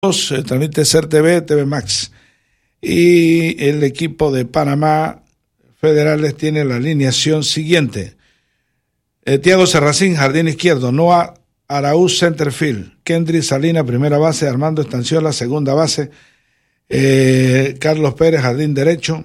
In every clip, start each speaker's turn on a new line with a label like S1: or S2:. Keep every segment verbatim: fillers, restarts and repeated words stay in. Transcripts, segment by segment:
S1: Eh, transmite C E R T V, T V Max. Y el equipo de Panamá Federales tiene la alineación siguiente. Eh, Tiago Serracín, jardín izquierdo. Noah Araúz, centerfield. Kendry Salina, primera base. Armando Estanciola, segunda base. Eh, Carlos Pérez, jardín derecho.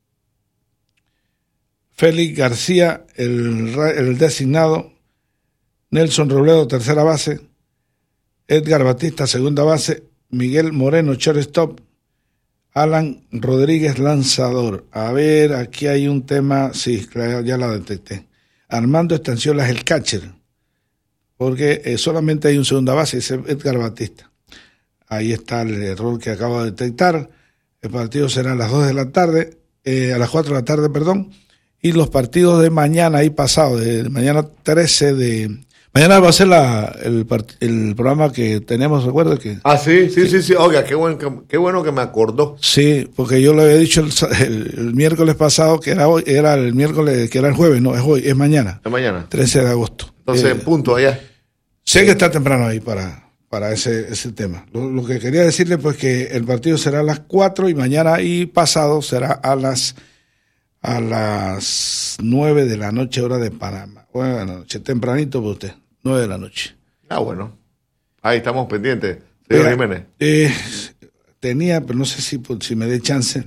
S1: Félix García, el, el designado. Nelson Robledo, tercera base. Edgar Batista, segunda base. Miguel Moreno, shortstop. Alan Rodríguez, lanzador. A ver, aquí hay un tema, sí, ya la detecté. Armando Estanciola es el catcher, porque eh, solamente hay un segunda base, es Edgar Batista. Ahí está el error que acabo de detectar. El partido será a las dos de la tarde, eh, a las cuatro de la tarde, perdón. Y los partidos de mañana y pasado, de mañana trece de... Mañana va a ser la, el, el programa que tenemos, ¿recuerda? Que,
S2: ah, sí, sí, sí, sí, sí. Oiga, qué bueno, qué, qué bueno que me acordó.
S1: Sí, porque yo le había dicho el, el, el miércoles pasado que era hoy, era el miércoles, que era el jueves, no, es hoy, es mañana.
S2: Es mañana.
S1: trece de agosto.
S2: Entonces,
S1: eh,
S2: en punto allá.
S1: Sé sí. que está temprano ahí para, para ese, ese tema. Lo, lo que quería decirle, pues, que el partido será a las cuatro y mañana y pasado será a las, a las nueve de la noche, hora de Panamá. Bueno, de la noche, tempranito para usted. Nueve de la noche.
S2: Ah, bueno. Ahí estamos pendientes, señor Jiménez.
S1: Eh, tenía, pero no sé si, si me dé chance.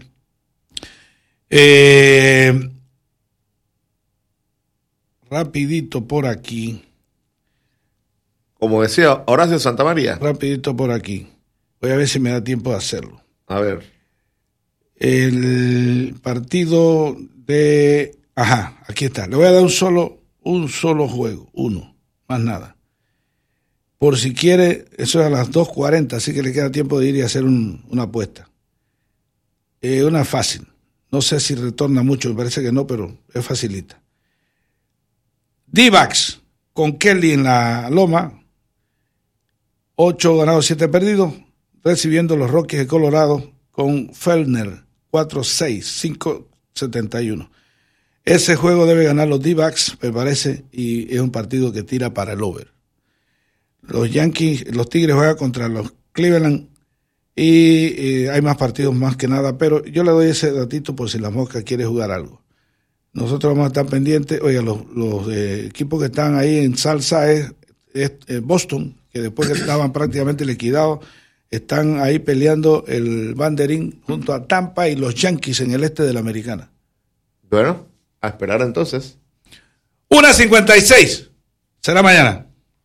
S1: Eh, rapidito por aquí.
S2: Como decía Horacio Santamaría.
S1: Rapidito por aquí. Voy a ver si me da tiempo de hacerlo.
S2: A ver.
S1: El partido de... Ajá, aquí está. Le voy a dar un solo, un solo juego, uno. Más nada. Por si quiere, eso es a las dos cuarenta, así que le queda tiempo de ir y hacer un, una apuesta. Eh, una fácil. No sé si retorna mucho, me parece que no, pero es facilita. D-backs con Kelly en la loma. ocho ganados, siete perdidos. Recibiendo los Rockies de Colorado con Fellner. cuatro seis, cinco setenta y uno. Ese juego debe ganar los D-backs, me parece, y es un partido que tira para el over. Los Yankees, los Tigres juegan contra los Cleveland y eh, hay más partidos más que nada, pero yo le doy ese datito por si la Mosca quiere jugar algo. Nosotros vamos a estar pendientes. Oiga, los, los eh, equipos que están ahí en salsa es, es, es Boston, que después que estaban prácticamente liquidados, están ahí peleando el banderín junto a Tampa y los Yankees en el este de la Americana.
S2: Bueno, a esperar entonces.
S1: una cincuenta y seis. Será mañana.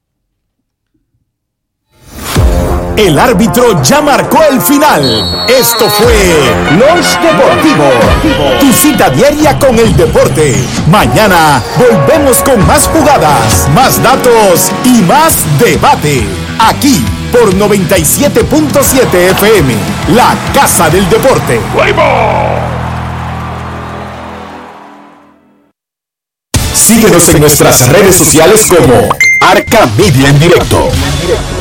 S3: El árbitro ya marcó el final. Esto fue Lunch Deportivo, tu cita diaria con el deporte. Mañana volvemos con más jugadas, más datos y más debate. Aquí por noventa y siete punto siete F M, la Casa del Deporte. Síguenos en nuestras redes sociales como Arca Media en Directo.